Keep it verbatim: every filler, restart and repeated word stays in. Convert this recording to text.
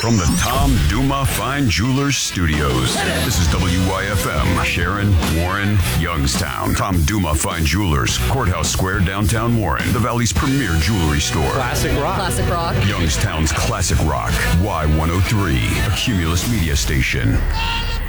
From the Tom Duma Fine Jewelers Studios, this is W Y F M, Sharon, Warren, Youngstown. Tom Duma Fine Jewelers, Courthouse Square, downtown Warren, the Valley's premier jewelry store. Classic rock. Classic rock. Youngstown's classic rock, Y one oh three, a Cumulus media station.